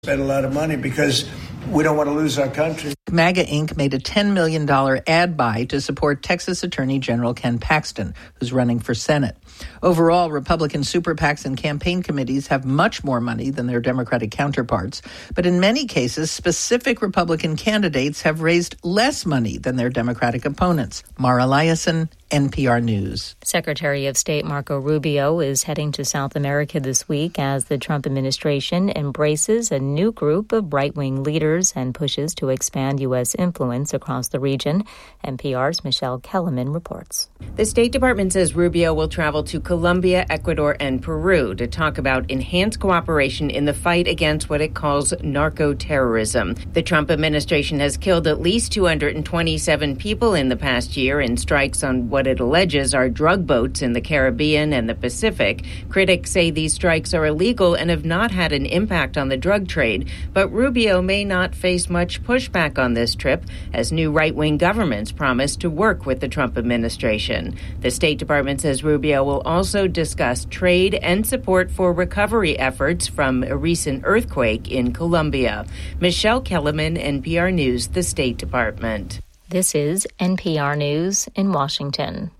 Spend a lot of money because we don't want to lose our country. MAGA Inc. made a $10 million ad buy to support Texas Attorney General Ken Paxton, who's running for Senate. Overall, Republican super PACs and campaign committees have much more money than their Democratic counterparts. But in many cases, specific Republican candidates have raised less money than their Democratic opponents. Mara Liasson, NPR News. Secretary of State Marco Rubio is heading to South America this week as the Trump administration embraces a new group of right-wing leaders and pushes to expand U.S. influence across the region. NPR's Michelle Kellerman reports. The State Department says Rubio will travel to Colombia, Ecuador, and Peru to talk about enhanced cooperation in the fight against what it calls narco-terrorism. The Trump administration has killed at least 227 people in the past year in strikes on what it alleges are drug boats in the Caribbean and the Pacific. Critics say these strikes are illegal and have not had an impact on the drug trade. But Rubio may not face much pushback on this trip, as new right-wing governments promise to work with the Trump administration. The State Department says Rubio will also discuss trade and support for recovery efforts from a recent earthquake in Colombia. Michelle Kellerman, NPR News, the State Department. This is NPR News in Washington.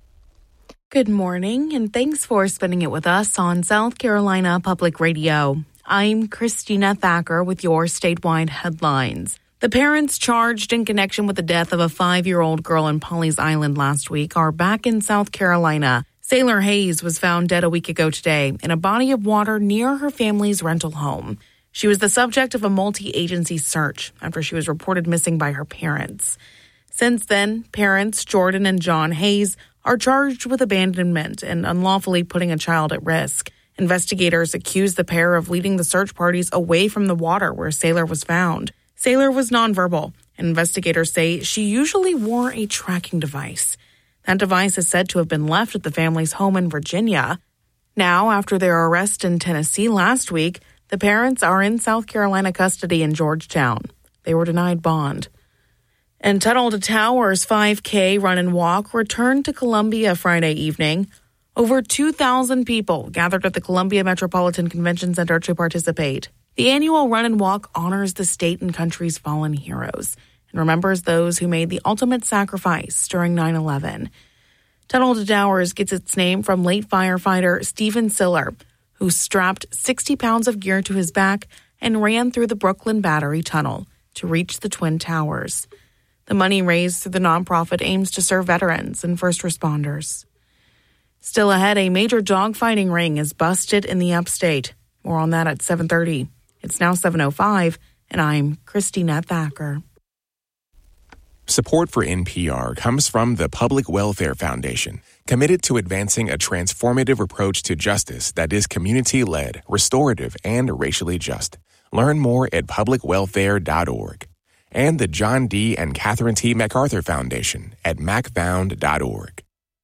Good morning, and thanks for spending it with us on South Carolina Public Radio. I'm Christina Thacker with your statewide headlines. The parents charged in connection with the death of a 5-year-old girl in Pawleys Island last week are back in South Carolina. Sailor Hayes was found dead a week ago today in a body of water near her family's rental home. She was the subject of a multi-agency search after she was reported missing by her parents. Since then, parents Jordan and John Hayes are charged with abandonment and unlawfully putting a child at risk. Investigators accuse the pair of leading the search parties away from the water where Sailor was found. Sailor was nonverbal, and investigators say she usually wore a tracking device. That device is said to have been left at the family's home in Virginia. Now, after their arrest in Tennessee last week, the parents are in South Carolina custody in Georgetown. They were denied bond. And Tunnel to Towers 5K Run and Walk returned to Columbia Friday evening. Over 2,000 people gathered at the Columbia Metropolitan Convention Center to participate. The annual Run and Walk honors the state and country's fallen heroes and remembers those who made the ultimate sacrifice during 9/11. Tunnel to Towers gets its name from late firefighter Stephen Siller, who strapped 60 pounds of gear to his back and ran through the Brooklyn Battery Tunnel to reach the Twin Towers. The money raised through the nonprofit aims to serve veterans and first responders. Still ahead, a major dogfighting ring is busted in the upstate. More on that at 7:30. It's now 7:05, and I'm Christina Thacker. Support for NPR comes from the Public Welfare Foundation, committed to advancing a transformative approach to justice that is community-led, restorative, and racially just. Learn more at publicwelfare.org. And the John D. and Catherine T. MacArthur Foundation at macfound.org.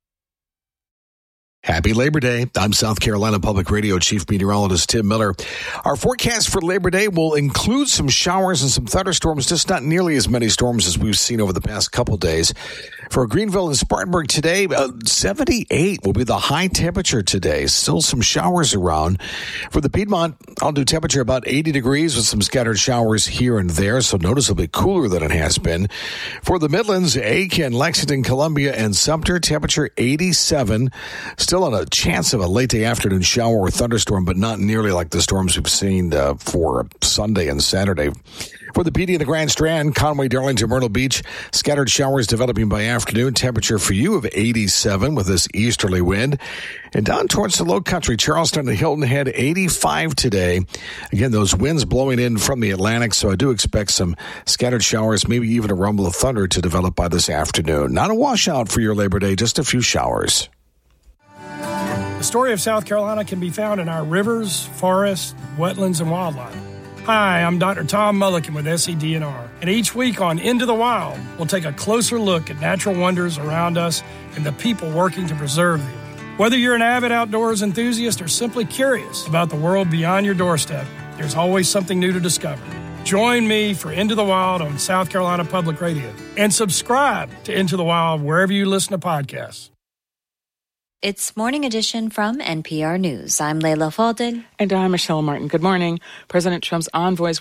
Happy Labor Day. I'm South Carolina Public Radio Chief Meteorologist Tim Miller. Our forecast for Labor Day will include some showers and some thunderstorms, just not nearly as many storms as we've seen over the past couple days. For Greenville and Spartanburg today, 78 will be the high temperature today. Still some showers around. For the Piedmont, I'll do temperature about 80 degrees with some scattered showers here and there, so noticeably cooler than it has been. For the Midlands, Aiken, Lexington, Columbia, and Sumter, temperature 87. Still on a chance of a late day afternoon shower or thunderstorm, but not nearly like the storms we've seen for Sunday and Saturday. For the PD and the Grand Strand, Conway, Darlington, Myrtle Beach, scattered showers developing by afternoon. Temperature for you of 87 with this easterly wind. And down towards the low country, Charleston and Hilton Head, 85 today. Again, those winds blowing in from the Atlantic, so I do expect some scattered showers, maybe even a rumble of thunder to develop by this afternoon. Not a washout for your Labor Day, just a few showers. The story of South Carolina can be found in our rivers, forests, wetlands, and wildlife. Hi, I'm Dr. Tom Mulliken with SCDNR, and each week on Into the Wild, we'll take a closer look at natural wonders around us and the people working to preserve them. Whether you're an avid outdoors enthusiast or simply curious about the world beyond your doorstep, there's always something new to discover. Join me for Into the Wild on South Carolina Public Radio, and subscribe to Into the Wild wherever you listen to podcasts. It's Morning Edition from NPR News. I'm Layla Faldin. And I'm Michelle Martin. Good morning. President Trump's envoys